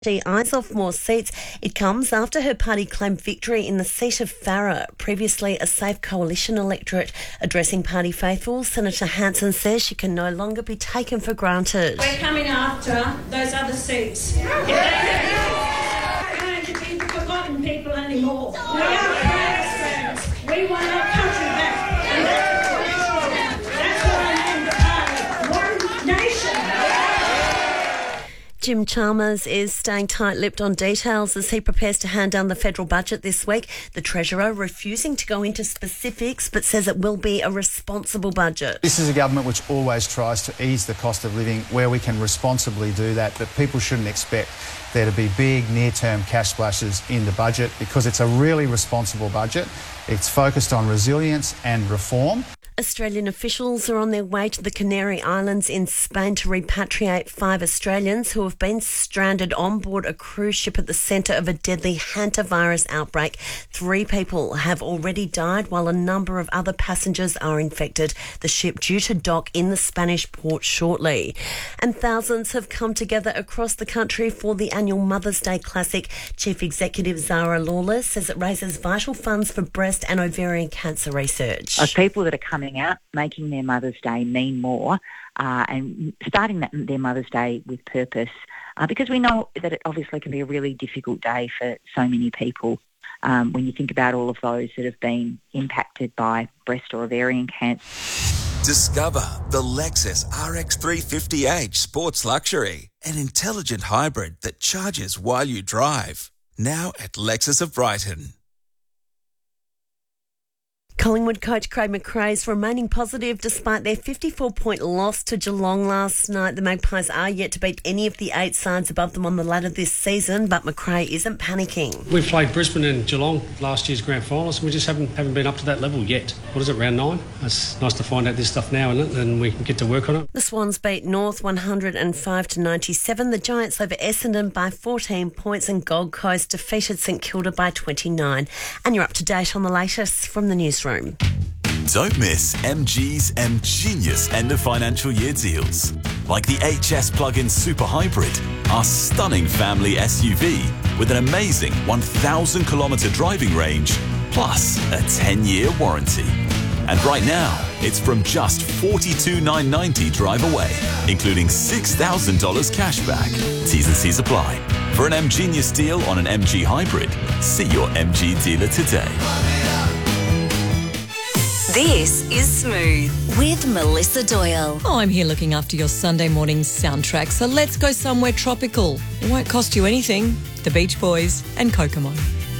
She eyes off more seats. It comes after her party claimed victory in the seat of Farrer, previously a safe coalition electorate. Addressing party faithful, Senator Hanson says she can no longer be taken for granted. We're coming after those other seats. We're not going to be forgotten people anymore. We are Australians. We want our country back. And that's what I mean by one nation. Jim Chalmers is staying tight-lipped on details as he prepares to hand down the federal budget this week. The Treasurer refusing to go into specifics but says it will be a responsible budget. This is a government which always tries to ease the cost of living where we can responsibly do that, but people shouldn't expect there to be big near-term cash splashes in the budget because it's a really responsible budget. It's focused on resilience and reform. Australian officials are on their way to the Canary Islands in Spain to repatriate 5 Australians who have been stranded on board a cruise ship at the centre of a deadly hantavirus outbreak. 3 people have already died while a number of other passengers are infected. The ship due to dock in the Spanish port shortly. And thousands have come together across the country for the annual Mother's Day Classic. Chief Executive Zara Lawless says it raises vital funds for breast and ovarian cancer research. Of people that are coming out, making their Mother's Day mean more, and starting their Mother's Day with purpose, because we know that it obviously can be a really difficult day for so many people when you think about all of those that have been impacted by breast or ovarian cancer. Discover the Lexus RX 350h Sports Luxury, an intelligent hybrid that charges while you drive. Now at Lexus of Brighton. Collingwood coach Craig McRae is remaining positive despite their 54-point loss to Geelong last night. The Magpies are yet to beat any of the 8 sides above them on the ladder this season, but McRae isn't panicking. We've played Brisbane and Geelong last year's grand finals, and we just haven't been up to that level yet. What is it, round 9? It's nice to find out this stuff now, isn't it? And we can get to work on it. The Swans beat North 105-97. The Giants over Essendon by 14 points, and Gold Coast defeated St Kilda by 29. And you're up to date on the latest from the newsroom. Don't miss MG's M-Genius end of financial year deals. Like the HS plug-in Super Hybrid, our stunning family SUV with an amazing 1,000-kilometre driving range, plus a 10-year warranty. And right now, it's from just $42,990 drive away, including $6,000 cash back. T's and C's apply. For an M-Genius deal on an MG Hybrid, see your MG dealer today. This is Smooth with Melissa Doyle. Oh, I'm here looking after your Sunday morning soundtrack, so let's go somewhere tropical. It won't cost you anything. The Beach Boys and Kokomo.